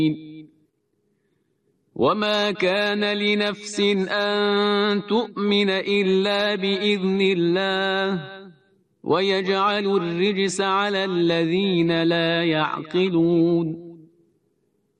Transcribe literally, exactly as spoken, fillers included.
وما كان لنفس أن تؤمن إلا بإذن الله ويجعل الرجس على الذين لا يعقلون